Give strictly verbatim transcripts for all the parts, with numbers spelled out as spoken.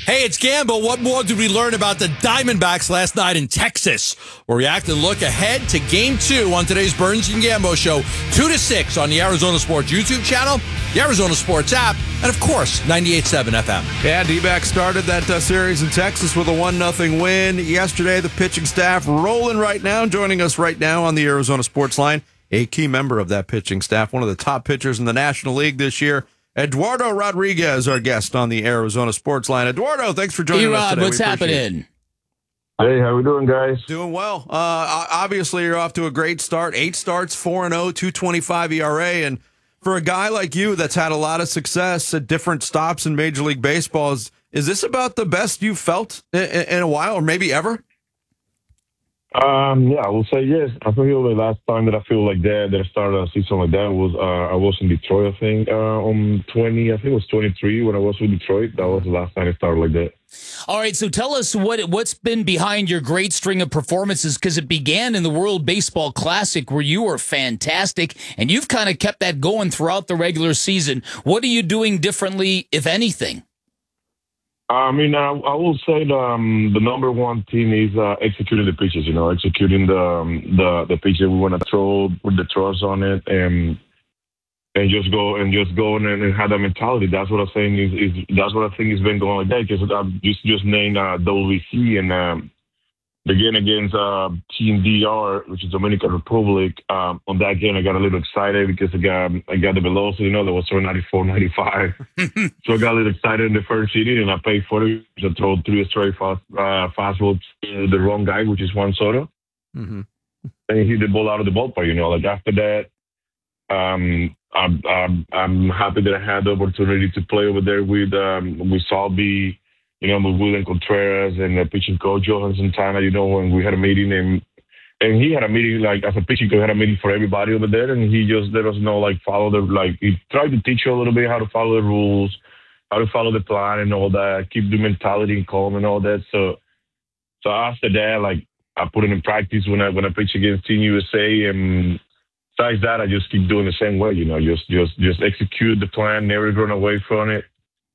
Hey, it's Gamble. What more did we learn about the Diamondbacks last night in Texas? We'll react and look ahead to Game two on today's Burns and Gambo Show, two to six on the Arizona Sports YouTube channel, the Arizona Sports app, and, of course, ninety-eight point seven F M. Yeah, D-backs started that uh, series in Texas with a one nothing win yesterday. The pitching staff rolling right now. Joining us right now on the Arizona Sports Line, a key member of that pitching staff, one of the top pitchers in the National League this year, Eduardo Rodriguez, our guest on the Arizona Sports Line. Eduardo, thanks for joining E-Rod, us today. what's happening? Hey, how we doing, guys? Doing well. Uh, obviously, you're off to a great start. Eight starts, four and oh, two twenty-five E R A. And for a guy like you that's had a lot of success at different stops in Major League Baseball, is, is this about the best you've felt in, in a while, or maybe ever? Um, yeah, I will say yes. I feel the last time that I feel like that, that I started a season like that was uh, I was in Detroit, I think, uh, on twenty, I think it was twenty-three when I was with Detroit. That was the last time I started like that. All right, so tell us what what's been behind your great string of performances, because it began in the World Baseball Classic where you were fantastic, and you've kind of kept that going throughout the regular season. What are you doing differently, if anything? I mean, I, I will say the, um, the number one thing is uh, executing the pitches, you know, executing the um, the, the pitches we want to throw, put the trust on it, and and just go and just go and, and have that mentality. That's what I'm saying is, is that's what I think has been going like that, because I'm just, just named uh, W B C and um, the game against uh, Team D R, which is Dominican Republic. Um, on that game, I got a little excited because I got I got the velocity, you know, that was sort of ninety-four, ninety-five. So I got a little excited in the first inning, and I paid for it to throw three straight fast uh, fastballs to the wrong guy, which is Juan Soto. Mm-hmm. And he hit the ball out of the ballpark, you know. Like after that, um, I'm, I'm I'm happy that I had the opportunity to play over there with um, with Salvi, you know, with William Contreras and the pitching coach Johan Santana, you know, when we had a meeting, and and he had a meeting, like, as a pitching coach, had a meeting for everybody over there, and he just let us know, like, follow the, like, he tried to teach you a little bit how to follow the rules, how to follow the plan and all that, keep the mentality calm and all that. So, so after that, like, I put it in practice when I, when I pitch against Team U S A, and besides that, I just keep doing the same way, you know, just, just, just execute the plan, never run away from it.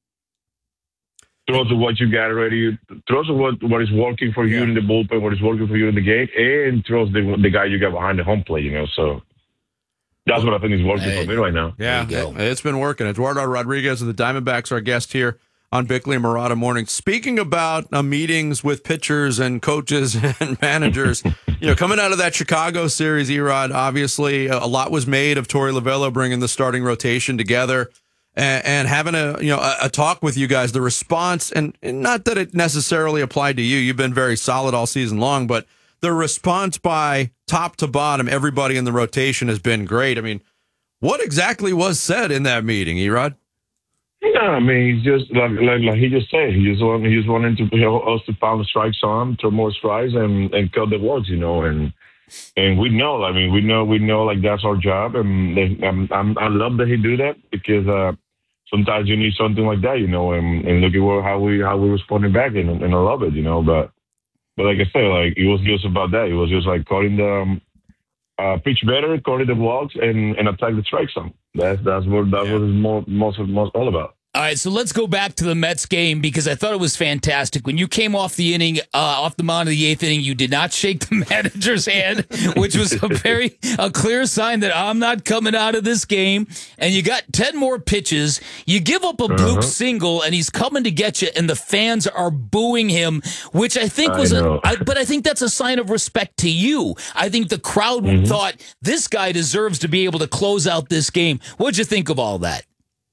Throw to what you got already. Throw to what, what is working for you yeah. in the bullpen, what is working for you in the game, and throw the the guy you got behind the home plate. You know, so that's what I think is working hey, for me right now. Yeah, it, it's been working. Eduardo Rodriguez of the Diamondbacks, our guest here on Bickley and Murata Morning. Speaking about uh, meetings with pitchers and coaches and managers, you know, coming out of that Chicago series, Erod, obviously a lot was made of Torey Lovullo bringing the starting rotation together. And, and having a you know a, a talk with you guys, the response, and, and not that it necessarily applied to you. You've been very solid all season long, but the response by top to bottom, everybody in the rotation has been great. I mean, what exactly was said in that meeting, Erod? Yeah, I mean, he's just like, like like he just said, he just want, he just wanted to, you know, us to pound the strikes on, throw more strikes, and and cut the walks, you know, and. And we know, I mean, we know, we know, like, that's our job. And they, I'm, I'm, I love that he do that, because uh, sometimes you need something like that, you know, and, and look at what, how we how we responding back, and, and I love it, you know. But but like I said, like, it was just about that. It was just like cutting the um, uh, pitch better, cutting the walks, and, and attack the strike zone. That's that's what that yeah. was more, most of most all about. All right, so let's go back to the Mets game, because I thought it was fantastic. When you came off the inning, uh, off the mound of the eighth inning, you did not shake the manager's hand, which was a very a clear sign that I'm not coming out of this game. And you got ten more pitches. You give up a uh-huh. bloop single, and he's coming to get you, and the fans are booing him, which I think was I a. I, but I think that's a sign of respect to you. I think the crowd mm-hmm. thought this guy deserves to be able to close out this game. What'd you think of all that?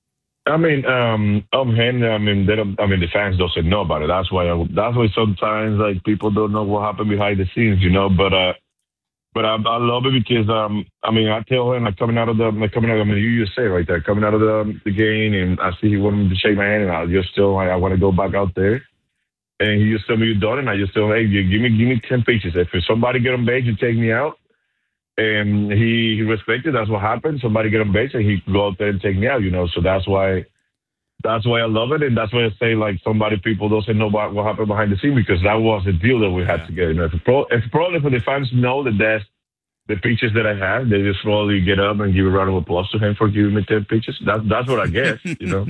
I mean, um, um, and, I mean, they don't, I mean, the fans don't know about it. That's why, I, that's why sometimes, like, people don't know what happened behind the scenes, you know. But, uh, but I, I love it because, um, I mean, I tell him, like, coming out of the, like, coming out of, I mean, you U S A right there, coming out of the, the game, and I see he wanted to shake my hand, and I just still, like, I want to go back out there. And he just told me, you're done, and I just tell him, hey, give me, give me ten pitches. If somebody get on base, you take me out. And he, he respected. That's what happened. Somebody get on base, and he could go out there and take me out, you know. So that's why, that's why I love it, and that's why I say, like, somebody people don't know about what happened behind the scene, because that was the deal that we had yeah. to get. You know, it's, pro, it's probably for the fans know that that's the pitches that I have. They just probably get up and give a round of applause to him for giving me ten pitches. That's that's what I guess, you know.